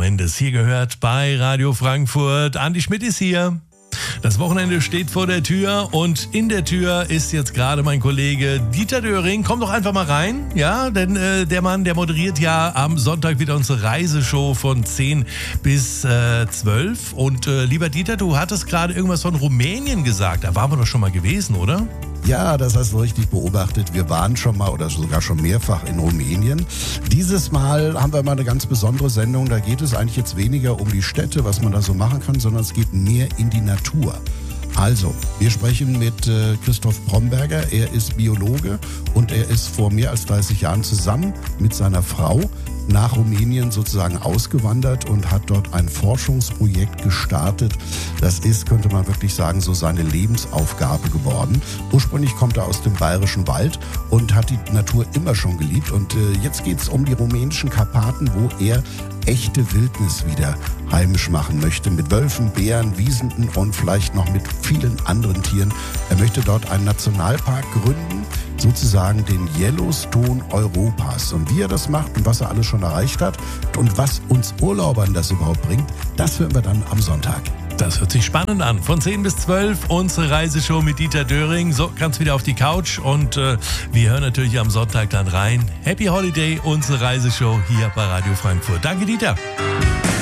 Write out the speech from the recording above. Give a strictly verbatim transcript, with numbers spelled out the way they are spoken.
Mendes hier gehört bei Radio Frankfurt. Andi Schmidt ist hier. Das Wochenende steht vor der Tür und in der Tür ist jetzt gerade mein Kollege Dieter Döring. Komm doch einfach mal rein, ja, denn äh, der Mann, der moderiert ja am Sonntag wieder unsere Reiseshow von zehn bis zwölf. Und äh, lieber Dieter, du hattest gerade irgendwas von Rumänien gesagt. Da waren wir doch schon mal gewesen, oder? Ja, das hast du richtig beobachtet. Wir waren schon mal oder sogar schon mehrfach in Rumänien. Dieses Mal haben wir mal eine ganz besondere Sendung. Da geht es eigentlich jetzt weniger um die Städte, was man da so machen kann, sondern es geht mehr in die Natur. Also, wir sprechen mit äh, Christoph Bromberger. Er ist Biologe und er ist vor mehr als dreißig Jahren zusammen mit seiner Frau nach Rumänien sozusagen ausgewandert und hat dort ein Forschungsprojekt gestartet. Das ist, könnte man wirklich sagen, so seine Lebensaufgabe geworden. Ursprünglich kommt er aus dem Bayerischen Wald und hat die Natur immer schon geliebt. Und äh, jetzt geht es um die rumänischen Karpaten, wo er echte Wildnis wieder heimisch machen möchte. Mit Wölfen, Bären, Wiesenden und vielleicht noch mit vielen anderen Tieren. Er möchte dort einen Nationalpark gründen, sozusagen den Yellowstone Europas. Und wie er das macht und was er alles schon erreicht hat und was uns Urlaubern das überhaupt bringt, das hören wir dann am Sonntag. Das hört sich spannend an. Von zehn bis zwölf unsere Reiseshow mit Dieter Döring. So, kannst wieder auf die Couch und äh, wir hören natürlich am Sonntag dann rein. Happy Holiday, unsere Reiseshow hier bei Radio Frankfurt. Danke, Dieter.